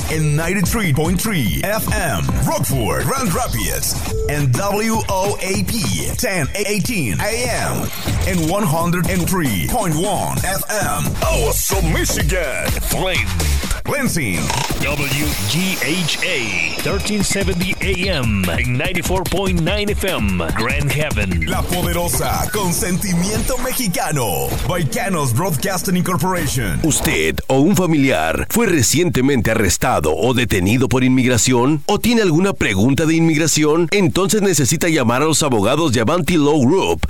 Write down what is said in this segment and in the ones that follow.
en 93.3 FM, Rockford, Grand Rapids, and WOAP 1018 AM, and 103.1 FM, Awesome, Michigan, Flint, Lansing, WGHA 1370 AM, en 94.9 FM, Grand Haven, La Poderosa, con sentimiento mexicano, Baicanos Broadcasting Incorporation. ¿Usted o un familiar fue recientemente arrestado o detenido por inmigración? ¿O tiene alguna pregunta de inmigración? Entonces necesita llamar a los abogados de Avanti Law Group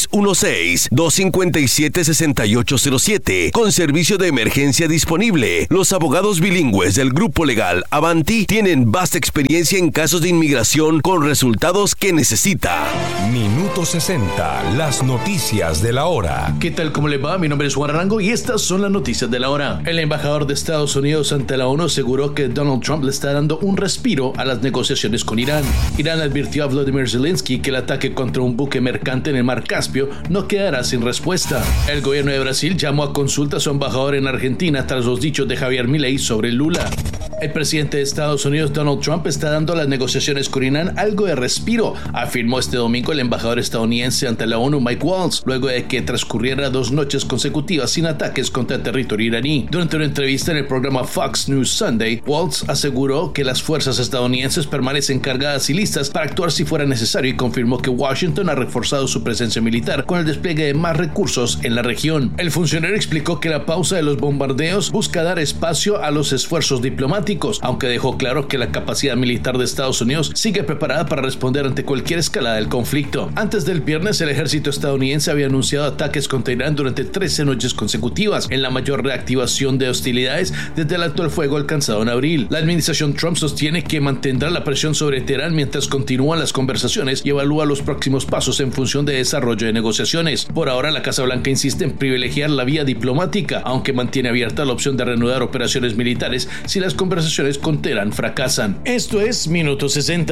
616-257-6807 con servicio de emergencia disponible. Los abogados bilingües del grupo legal Avanti tienen vasta experiencia en casos de inmigración con resultados que necesita. Minuto 60, las noticias de la hora. ¿Qué tal? ¿Cómo le va? Mi nombre es Juan Arango y estas son las noticias de la hora. El embajador de Estados Unidos ante la ONU aseguró que Donald Trump le está dando un respiro a las negociaciones con Irán. Irán advirtió a Volodymyr Zelensky que el ataque contra un buque mercante en el mar Caspio no quedará sin respuesta. El gobierno de Brasil llamó a consulta a su embajador en Argentina tras los dichos de Javier Milei sobre Lula. El presidente de Estados Unidos, Donald Trump, está dando a las negociaciones con Irán algo de respiro, afirmó este domingo el embajador estadounidense ante la ONU, Mike Waltz, luego de que transcurriera 2 noches consecutivas sin ataques contra el territorio iraní. Durante una entrevista en el programa Fox News Sunday, Waltz aseguró que las fuerzas estadounidenses permanecen cargadas y listas para actuar si fuera necesario y confirmó que Washington ha reforzado su presencia militar con el despliegue de más recursos en la región. El funcionario explicó que la pausa de los bombardeos busca dar espacio a los esfuerzos diplomáticos, aunque dejó claro que la capacidad militar de Estados Unidos sigue preparada para responder ante cualquier escalada del conflicto. Antes del viernes, el ejército estadounidense había anunciado ataques contra Irán durante 13 noches consecutivas, en la mayor reactivación de hostilidades desde el alto el fuego alcanzado en abril. La administración Trump sostiene que mantendrá la presión sobre Teherán mientras continúan las conversaciones y evalúa los próximos pasos en función de desarrollo de negociaciones. Por ahora, la Casa Blanca insiste en privilegiar la vía diplomática, aunque mantiene abierta la opción de reanudar operaciones militares si las conversaciones con Teherán fracasan. Esto es Minuto 60.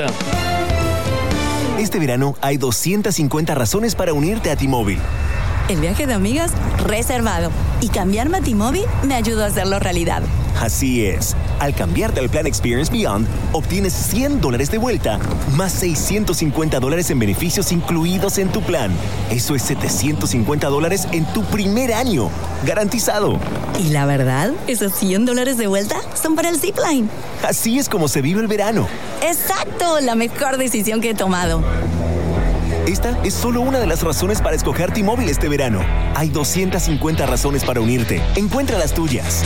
Este verano hay 250 razones para unirte a T-Mobile. El viaje de amigas reservado. Y cambiarme a T-Mobile me ayudó a hacerlo realidad. Así es. Al cambiarte al plan Experience Beyond, obtienes $100 de vuelta, más $650 en beneficios incluidos en tu plan. Eso es $750 en tu primer año. Garantizado. Y la verdad, esos $100 de vuelta son para el Zipline. Así es como se vive el verano. ¡Exacto! La mejor decisión que he tomado. Esta es solo una de las razones para escoger T-Mobile este verano. Hay 250 razones para unirte. Encuentra las tuyas.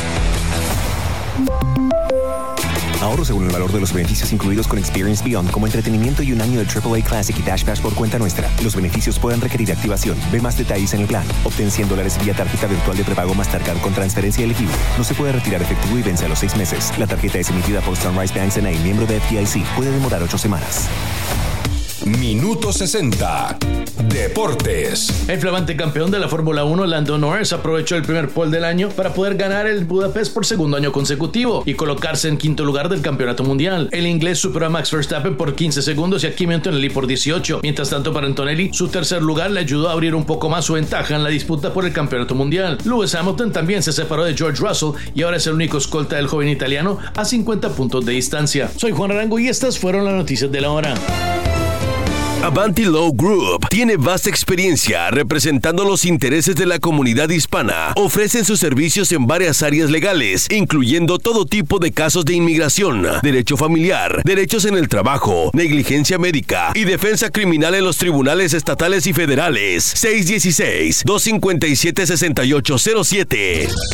Ahorro según el valor de los beneficios incluidos con Experience Beyond, como entretenimiento y un año de AAA Classic y Dash Pass por cuenta nuestra. Los beneficios pueden requerir activación. Ve más detalles en el plan. Obtén $100 vía tarjeta virtual de prepago Mastercard con transferencia elegible. No se puede retirar efectivo y vence a los 6 meses. La tarjeta es emitida por Sunrise Banks N.A., miembro de FDIC. Puede demorar 8 semanas. Minuto 60, Deportes. El flamante campeón de la Fórmula 1, Lando Norris, aprovechó el primer pole del año para poder ganar el Budapest por segundo año consecutivo y colocarse en quinto lugar del campeonato mundial. El inglés superó a Max Verstappen por 15 segundos y a Kimi Antonelli por 18. Mientras tanto, para Antonelli, su tercer lugar le ayudó a abrir un poco más su ventaja en la disputa por el campeonato mundial. Lewis Hamilton también se separó de George Russell y ahora es el único escolta del joven italiano a 50 puntos de distancia. Soy Juan Arango y estas fueron las noticias de la hora. Avanti Law Group tiene vasta experiencia representando los intereses de la comunidad hispana. Ofrecen sus servicios en varias áreas legales, incluyendo todo tipo de casos de inmigración, derecho familiar, derechos en el trabajo, negligencia médica y defensa criminal en los tribunales estatales y federales. 616-257-6807.